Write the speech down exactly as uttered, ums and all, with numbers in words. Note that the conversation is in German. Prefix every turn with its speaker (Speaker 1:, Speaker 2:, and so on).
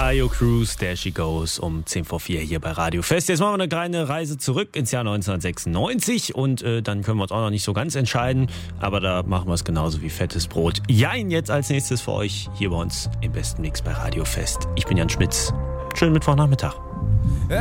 Speaker 1: Taio Cruz, There She Goes, um zehn vor vier hier bei Radio Fest. Jetzt machen wir eine kleine Reise zurück ins Jahr neunzehnhundertsechsundneunzig und äh, dann können wir uns auch noch nicht so ganz entscheiden, aber da machen wir es genauso wie fettes Brot. Jein, jetzt als nächstes für euch hier bei uns im besten Mix bei Radio Fest. Ich bin Jan Schmitz. Schönen Mittwochnachmittag.